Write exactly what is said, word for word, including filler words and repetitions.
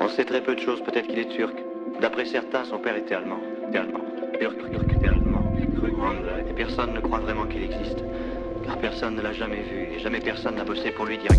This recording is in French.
sait très peu de choses, peut-être qu'il est turc. D'après certains, son père était allemand. Était allemand. Turc, turc, était allemand. Et personne ne croit vraiment qu'il existe. Car personne ne l'a jamais vu, et jamais personne n'a bossé pour lui directement.